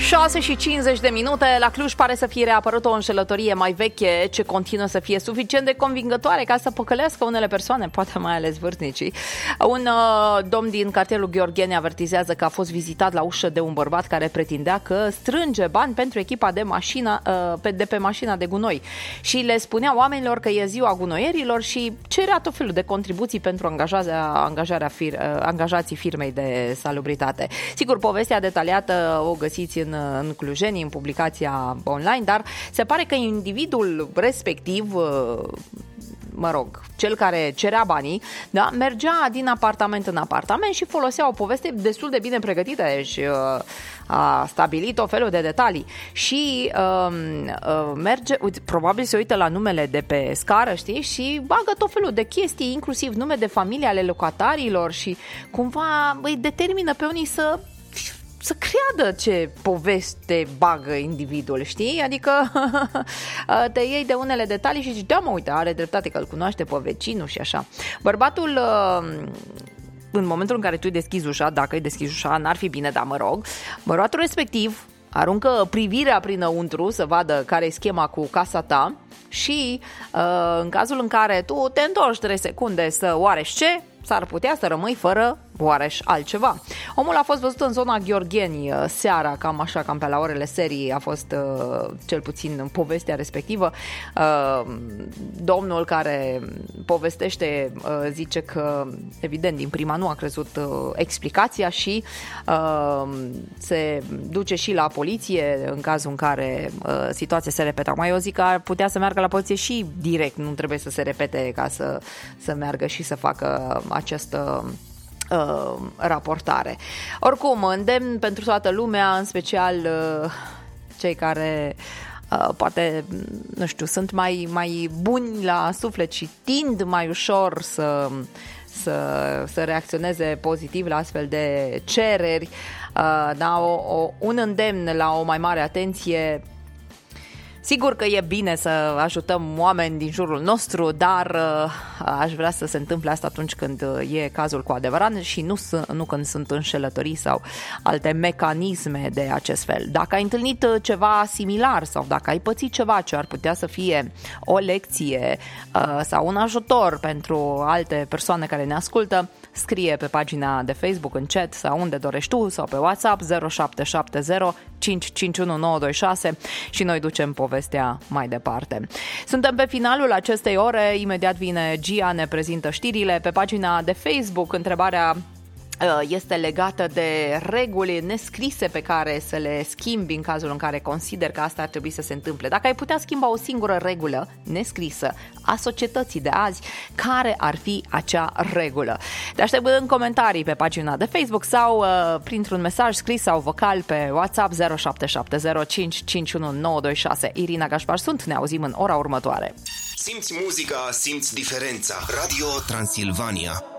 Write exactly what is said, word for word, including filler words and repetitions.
șase și cincizeci de minute, la Cluj pare să fie reapărut o înșelătorie mai veche ce continuă să fie suficient de convingătoare ca să păcălească unele persoane, poate mai ales vârstnicii. Un uh, domn din cartierul Gheorgheni avertizează că a fost vizitat la ușă de un bărbat care pretindea că strânge bani pentru echipa de, mașină, uh, de pe mașina de gunoi și le spunea oamenilor că e ziua gunoierilor și cerea tot felul de contribuții pentru angajarea, angajarea fir, uh, angajații firmei de salubritate. Sigur, povestea detaliată o găsiți în, în Clujeni, în publicația online, dar se pare că individul respectiv, mă rog, cel care cerea banii, da, mergea din apartament în apartament și folosea o poveste destul de bine pregătită, deci a stabilit o felul de detalii și uh, uh, merge, uite, probabil se uită la numele de pe scară, știi, și bagă tot felul de chestii, inclusiv nume de familie ale locatarilor și cumva îi determină pe unii să să creadă ce poveste bagă individul, știi? Adică te iei de unele detalii și zici, da mă, uite, are dreptate că îl cunoaște pe vecinul și așa. Bărbatul, în momentul în care tu îi deschizi ușa, dacă îi deschizi ușa, n-ar fi bine, dar mă rog, bărbatul respectiv aruncă privirea prinăuntru să vadă care e schema cu casa ta și în cazul în care tu te întorci trei secunde să oareși ce, s-ar putea să rămâi fără oareși altceva. Omul a fost văzut în zona Gheorgheni seara, cam așa, cam pe la orele serii a fost uh, cel puțin în povestea respectivă. Uh, domnul care povestește uh, zice că, evident, din prima nu a crezut uh, explicația și uh, se duce și la poliție în cazul în care uh, situația se repeta. Mai eu zic că ar putea să meargă la poliție și direct, nu trebuie să se repete ca să, să meargă și să facă această Uh, raportare. Oricum, îndemn pentru toată lumea, în special uh, cei care uh, poate, nu știu, sunt mai, mai buni la suflet și tind mai ușor să, să, să reacționeze pozitiv la astfel de cereri. Uh, da, o, o, un îndemn la o mai mare atenție. Sigur că e bine să ajutăm oameni din jurul nostru, dar uh, aș vrea să se întâmple asta atunci când e cazul cu adevărat și nu, nu când sunt înșelătorii sau alte mecanisme de acest fel. Dacă ai întâlnit ceva similar sau dacă ai pățit ceva ce ar putea să fie o lecție uh, sau un ajutor pentru alte persoane care ne ascultă, scrie pe pagina de Facebook, în chat sau unde dorești tu sau pe WhatsApp zero șapte șapte zero cinci cinci unu nouă doi șase și noi ducem povestea mai departe. Suntem pe finalul acestei ore, imediat vine Gia, ne prezintă știrile. Pe pagina de Facebook, întrebarea este legată de reguli nescrise pe care să le schimbi în cazul în care consider că asta ar trebui să se întâmple. Dacă ai putea schimba o singură regulă nescrisă a societății de azi, care ar fi acea regulă? Te aștept în comentarii pe pagina de Facebook sau uh, printr-un mesaj scris sau vocal pe WhatsApp zero șapte șapte zero cinci cinci unu nouă doi șase. Irina Gașpar sunt, ne auzim în ora următoare. Simți muzica, simți diferența. Radio Transilvania.